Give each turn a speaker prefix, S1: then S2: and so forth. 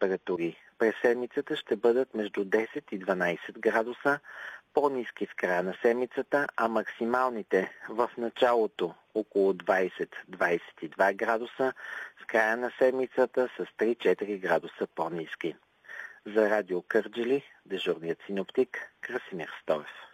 S1: температури през седмицата ще бъдат между 10 и 12 градуса, по-ниски в края на седмицата, а максималните в началото около 20-22 градуса, в края на седмицата с 3-4 градуса по-ниски. За Радио Кърджали, дежурният синоптик Красимир Стоев.